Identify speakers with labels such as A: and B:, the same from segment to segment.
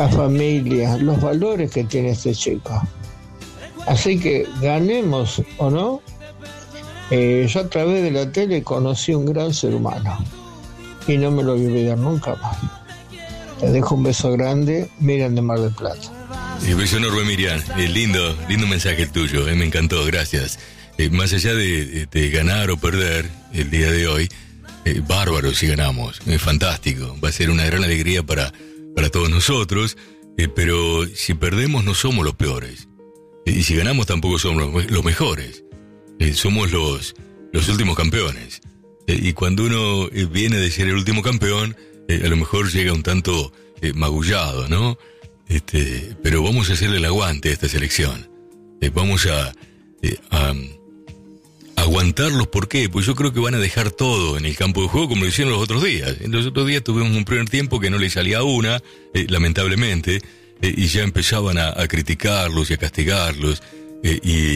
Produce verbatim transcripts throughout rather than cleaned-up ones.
A: la familia, los valores que tiene este chico. Así que ganemos o no, eh, yo a través de la tele conocí un gran ser humano y no me lo voy a olvidar nunca más. Te dejo un beso grande, Miriam de Mar del Plata.
B: Un beso enorme, Miriam. Eh, lindo, lindo mensaje el tuyo, eh, me encantó, gracias. Eh, más allá de, de, de ganar o perder el día de hoy, eh, bárbaro si ganamos, es eh, fantástico, va a ser una gran alegría para, para todos nosotros, eh, pero si perdemos no somos los peores, eh, y si ganamos tampoco somos los, los mejores, eh, somos los, los últimos campeones, eh, y cuando uno eh, viene de ser el último campeón, eh, a lo mejor llega un tanto eh, magullado, ¿no? Este, pero vamos a hacerle el aguante a esta selección, eh, vamos a, eh, a aguantarlos. ¿Por qué? Pues yo creo que van a dejar todo en el campo de juego como lo hicieron los otros días. En los otros días tuvimos un primer tiempo que no le salía una, eh, lamentablemente, eh, y ya empezaban a, a criticarlos y a castigarlos eh,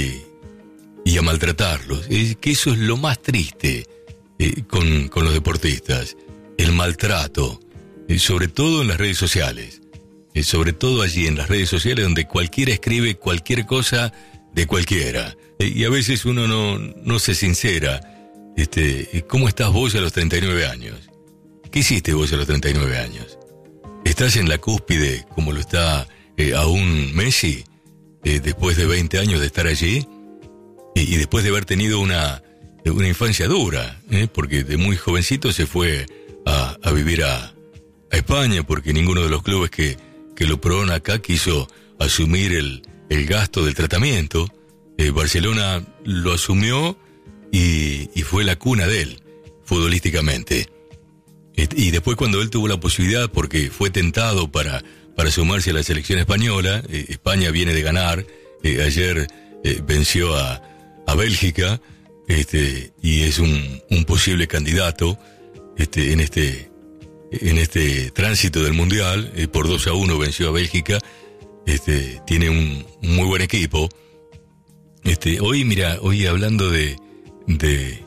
B: y, y a maltratarlos. Es que eso es lo más triste eh, con, con los deportistas, el maltrato, eh, sobre todo en las redes sociales, eh, sobre todo allí en las redes sociales donde cualquiera escribe cualquier cosa de cualquiera. Y a veces uno no, no se sincera. Este, ¿cómo estás vos a los treinta y nueve años? ¿Qué hiciste vos a los treinta y nueve años? ¿Estás en la cúspide como lo está eh, aún Messi? Eh, después de veinte años de estar allí y, y después de haber tenido una, una infancia dura, ¿eh? Porque de muy jovencito se fue a, a vivir a, a España porque ninguno de los clubes que, que lo probaron acá quiso asumir el, el gasto del tratamiento. Eh, Barcelona lo asumió y, y fue la cuna de él, futbolísticamente. Eh, y después cuando él tuvo la posibilidad, porque fue tentado para, para sumarse a la selección española, eh, España viene de ganar, eh, ayer eh, venció a, a Bélgica, este, y es un, un posible candidato este, en, este, en este tránsito del Mundial, eh, por dos a uno venció a Bélgica, este, tiene un, un muy buen equipo. Este, hoy, mira, hoy hablando de de,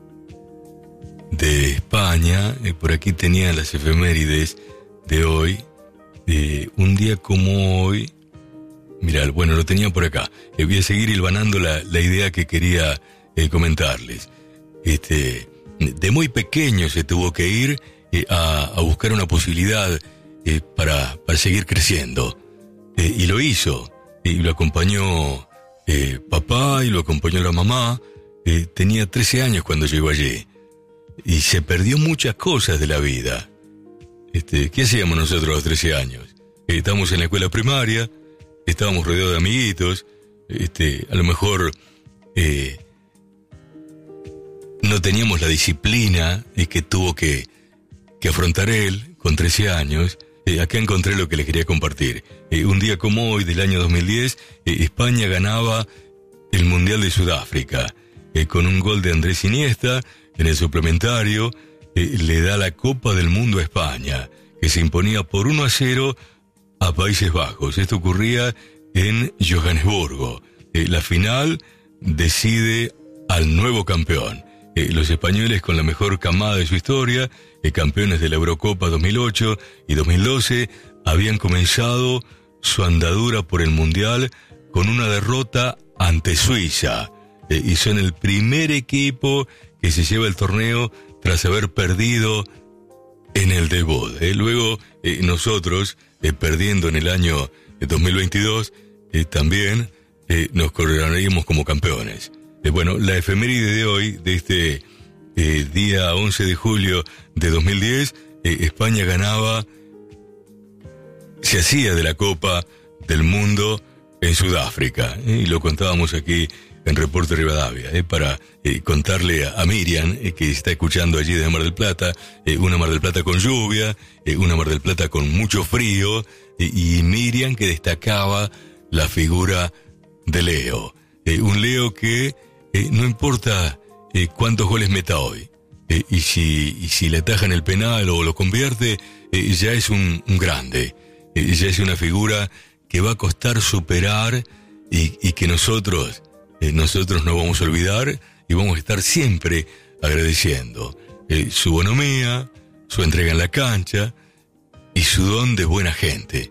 B: de España, eh, por aquí tenía las efemérides de hoy, eh, un día como hoy, mira, bueno, lo tenía por acá, eh, voy a seguir hilvanando la, la idea que quería eh, comentarles. Este, de muy pequeño se tuvo que ir eh, a, a buscar una posibilidad eh, para, para seguir creciendo, eh, y lo hizo, y lo acompañó Eh, papá y lo acompañó la mamá. Eh, tenía trece años cuando llegó allí y se perdió muchas cosas de la vida. Este, ¿qué hacíamos nosotros a los trece años? Eh, estábamos en la escuela primaria, estábamos rodeados de amiguitos, este, a lo mejor eh, no teníamos la disciplina eh, que tuvo que, que afrontar él con trece años. Eh, acá encontré lo que les quería compartir. Eh, un día como hoy, del año dos mil diez, eh, España ganaba el Mundial de Sudáfrica. Eh, con un gol de Andrés Iniesta, en el suplementario, eh, le da la Copa del Mundo a España, que se imponía por uno a cero a Países Bajos. Esto ocurría en Johannesburgo. Eh, la final decide al nuevo campeón. Eh, los españoles con la mejor camada de su historia, eh, campeones de la Eurocopa dos mil ocho y dos mil doce, habían comenzado su andadura por el Mundial con una derrota ante Suiza, eh, y son el primer equipo que se lleva el torneo tras haber perdido en el debut. Eh. Luego eh, nosotros, eh, perdiendo en el año dos mil veintidós, eh, también eh, nos coronaríamos como campeones. Eh, bueno, la efeméride de hoy, de este eh, día once de julio de dos mil diez, eh, España ganaba, se hacía de la Copa del Mundo en Sudáfrica, eh, y lo contábamos aquí en Reporte Rivadavia, eh, para eh, contarle a, a Miriam, eh, que está escuchando allí de Mar del Plata, eh, una Mar del Plata con lluvia, eh, una Mar del Plata con mucho frío, eh, y Miriam que destacaba la figura de Leo, eh, un Leo que eh, no importa eh, cuántos goles meta hoy, eh, y si y si le atajan el penal o lo convierte, eh, ya es un, un grande, eh, ya es una figura que va a costar superar y, y que nosotros eh, nosotros no vamos a olvidar y vamos a estar siempre agradeciendo eh, su bonomía, su entrega en la cancha y su don de buena gente.